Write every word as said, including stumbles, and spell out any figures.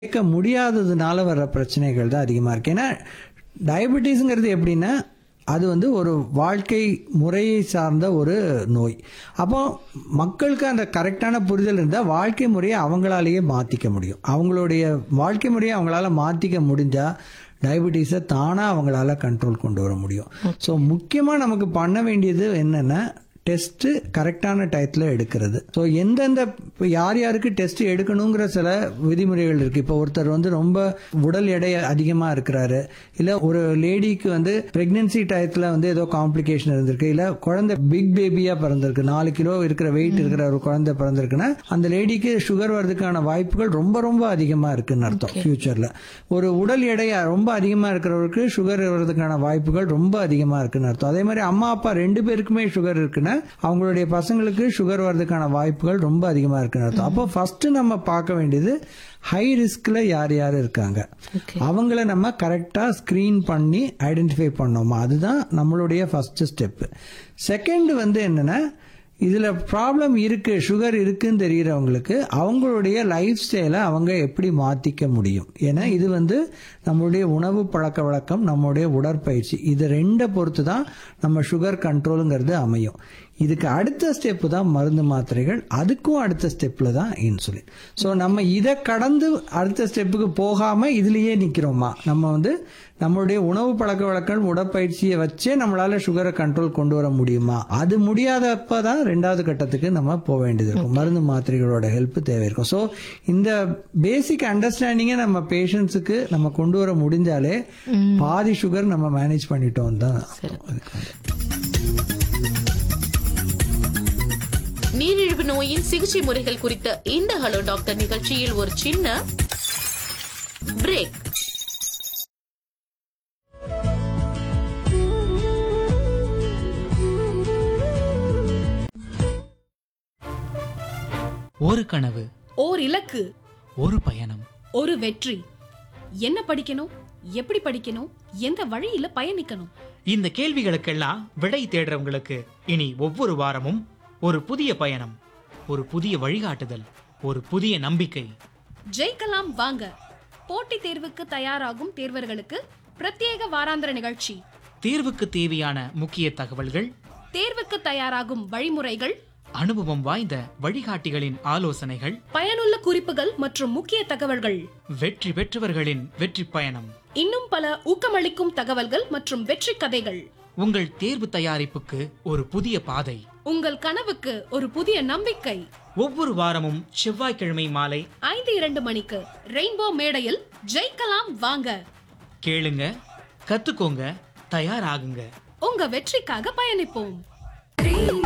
கேட்க முடியாததுனால வர்ற பிரச்சனைகள் தான் அதிகமாக இருக்குது. ஏன்னா டயபெட்டிஸுங்கிறது எப்படின்னா அது வந்து ஒரு வாழ்க்கை முறையை சார்ந்த ஒரு நோய். அப்போ மக்களுக்கு அந்த கரெக்டான புரிதல் இருந்தால் வாழ்க்கை முறையை அவங்களாலேயே மாற்றிக்க முடியும். அவங்களுடைய வாழ்க்கை முறையை அவங்களால மாற்றிக்க முடிஞ்சால் டயபெட்டிஸை தானாக அவங்களால கண்ட்ரோல் கொண்டு வர முடியும். ஸோ முக்கியமாக நமக்கு பண்ண வேண்டியது என்னென்னா டெஸ்ட்டு கரெக்டான டயத்தில் எடுக்கிறது. ஸோ எந்தெந்த இப்போ யார் யாருக்கு டெஸ்ட் எடுக்கணுங்கிற சில விதிமுறைகள் இருக்குது. இப்போ ஒருத்தர் வந்து ரொம்ப உடல் எடை அதிகமாக இருக்கிறாரு, இல்லை ஒரு லேடிக்கு வந்து ப்ரெக்னென்சி டயத்தில் வந்து ஏதோ காம்ப்ளிகேஷன் இருந்திருக்கு, இல்லை குழந்தை பிக் பேபியாக பிறந்திருக்கு, நாலு கிலோ இருக்கிற வெயிட் இருக்கிற ஒரு குழந்தை பிறந்திருக்குன்னா அந்த லேடிக்கு சுகர் வர்றதுக்கான வாய்ப்புகள் ரொம்ப ரொம்ப அதிகமாக இருக்குன்னு அர்த்தம். ஃபியூச்சரில் ஒரு உடல் எடை ரொம்ப அதிகமாக இருக்கிறவருக்கு சுகர் வர்றதுக்கான வாய்ப்புகள் ரொம்ப அதிகமாக இருக்குன்னு அர்த்தம். அதே மாதிரி அம்மா அப்பா ரெண்டு பேருக்குமே சுகர் இருக்குன்னா அவங்களுடைய பசங்களுக்கு சுகர் வர்றதுக்கான வாய்ப்புகள் ரொம்ப அதிகமா இருக்குன்னு அர்த்தம். அப்போ ஃபர்ஸ்ட் நம்ம பார்க்க வேண்டியது ஹை ரிஸ்க்ல யார் யார் இருக்காங்க, அவங்கள நம்ம கரெக்டா ஸ்கிரீன் பண்ணி ஐடென்டிஃபை பண்ணோமா, அதுதான் நம்மளுடைய ஃபர்ஸ்ட் ஸ்டெப். செகண்ட் வந்து என்னன்னா இதுல ப்ராப்ளம் இருக்கு, சுகர் இருக்குன்னு தெரிகிறவங்களுக்கு அவங்களுடைய லைஃப் ஸ்டைலை அவங்க எப்படி மாத்திக்க முடியும். ஏன்னா இது வந்து நம்மளுடைய உணவு பழக்க வழக்கம், நம்மளுடைய உடற்பயிற்சி, இது ரெண்டை பொறுத்து தான் நம்ம சுகர் கண்ட்ரோலுங்கிறது அமையும். இதுக்கு அடுத்த ஸ்டெப்பு தான் மருந்து மாத்திரைகள், அதுக்கும் அடுத்த ஸ்டெப்ல தான் இன்சுலின். ஸோ நம்ம இதை கடந்து அடுத்த ஸ்டெப்புக்கு போகாம இதுலயே நிக்கிறோமா, நம்ம வந்து நம்மளுடைய உணவு பழக்க வழக்கம் உடற்பயிற்சியை வச்சே நம்மளால சுகரை கண்ட்ரோல் கொண்டு வர முடியுமா, அது முடியாதப்ப தான் ரெண்டாவது கட்டத்துக்கு நம்ம போக வேண்டியது இருக்கும். மருந்து மாத்திரைகளோட ஹெல்ப் தேவை இருக்கும். ஸோ இந்த பேசிக் அண்டர்ஸ்டாண்டிங்கை நம்ம பேஷண்ட்ஸுக்கு நம்ம கொண்டு வர முடிஞ்சாலே பாதி சுகர் நம்ம மேனேஜ் பண்ணிட்டோம் தான். நீரிழிவு நோயின் சிகிச்சை முறைகள் குறித்த இந்த ஹலோ டாக்டர் நிகழ்ச்சியில் ஒரு சின்ன பிரேக். ஒரு கனவு, ஓர் இலக்கு, ஒரு பயணம், ஒரு வெற்றி. என்ன படிக்கணும், எப்படி படிக்கணும், எந்த வழியில பயணிக்கணும்? இந்த கேள்விகளுக்கெல்லாம் விடை தேடுறவங்களுக்கு இனி ஒவ்வொரு வாரமும் ஒரு புதிய பயணம், ஒரு புதிய வழிகாட்டுதல், ஒரு புதிய நம்பிக்கை. ஜெயிக்கலாம் வாங்க. போட்டித் தேர்வுக்கு தயாராகும் தேர்வர்களுக்கு பிரத்யேக வாராந்திர நிகழ்ச்சி. தேர்வுக்கு தேவையான முக்கிய தகவல்கள், தேர்வுக்கு தயாராகும் வழிமுறைகள், அனுபவம் வாய்ந்த வழிகாட்டிகளின் ஆலோசனைகள், பயனுள்ள குறிப்புகள் மற்றும் முக்கிய தகவல்கள், வெற்றி பெற்றவர்களின் வெற்றி பயணம், இன்னும் பல ஊக்கமளிக்கும் தகவல்கள் மற்றும் வெற்றி கதைகள். உங்கள் தேர்வு தயாரிப்புக்கு ஒரு புதிய பாதை, உங்கள் கனவுக்கு ஒரு புதிய நம்பிக்கை. ஒவ்வொரு வாரமும் செவ்வாய்க்கிழமை மாலை ஐந்து இரண்டு மணிக்கு ரெயின்போ மேடையில் ஜெயிக்கலாம் வாங்க. கேளுங்க, கத்துக்கோங்க, தயாராகுங்க. உங்க வெற்றிக்காக பயணிப்போம்.